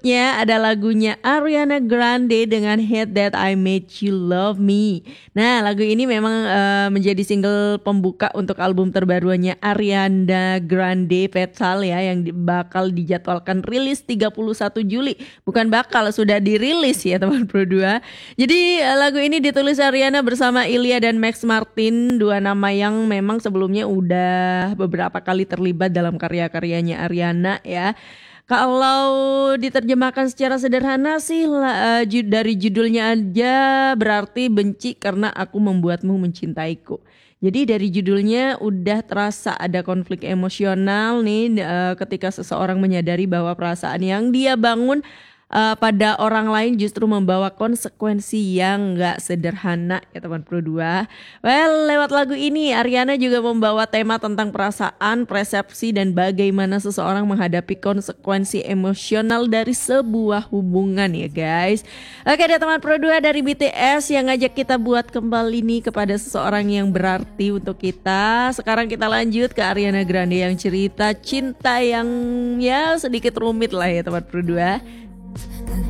berikutnya ada lagunya Ariana Grande dengan Hate That I Made You Love Me. Nah, lagu ini memang menjadi single pembuka untuk album terbarunya Ariana Grande Fatal ya, yang bakal dijadwalkan rilis 31 Juli. Bukan bakal, sudah dirilis ya teman Pro 2. Jadi lagu ini ditulis Ariana bersama Ilya dan Max Martin, dua nama yang memang sebelumnya udah beberapa kali terlibat dalam karya-karyanya Ariana ya. Kalau diterjemahkan secara sederhana sih dari judulnya aja berarti benci karena aku membuatmu mencintaiku. Jadi dari judulnya udah terasa ada konflik emosional nih ketika seseorang menyadari bahwa perasaan yang dia bangun pada orang lain justru membawa konsekuensi yang gak sederhana ya teman Pro 2. Well, lewat lagu ini Ariana juga membawa tema tentang perasaan, persepsi, dan bagaimana seseorang menghadapi konsekuensi emosional dari sebuah hubungan ya guys. Oke deh teman Pro 2, dari BTS yang ngajak kita buat kembali nih kepada seseorang yang berarti untuk kita. Sekarang kita lanjut ke Ariana Grande yang cerita cinta yang ya sedikit rumit lah ya teman Pro 2.